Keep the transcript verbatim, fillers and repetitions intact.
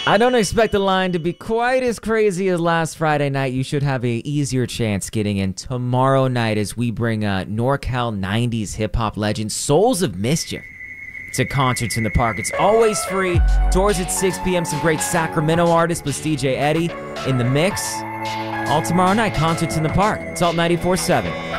I don't expect the line to be quite as crazy as last Friday night. You should have a easier chance getting in tomorrow night as we bring uh, NorCal nineties hip-hop legend Souls of Mischief to Concerts in the Park. It's always free. Doors at six p.m. Some great Sacramento artists plus D J Eddie in the mix. All tomorrow night, Concerts in the Park. It's Alt ninety-four point seven.